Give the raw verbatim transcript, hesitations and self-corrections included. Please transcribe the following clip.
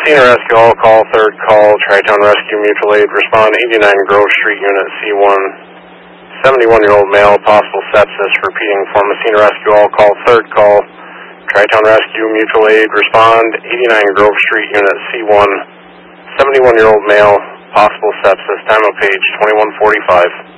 Messina Rescue, all call, third call, Tri-Town Rescue, Mutual Aid, respond eighty-nine Grove Street, Unit C one, seventy-one-year-old male, possible sepsis, repeating for Messina Rescue, all call, third call, Tri-Town Rescue, Mutual Aid, respond eighty-nine Grove Street, Unit C one, seventy-one-year-old male, possible sepsis, time of page twenty-one forty-five.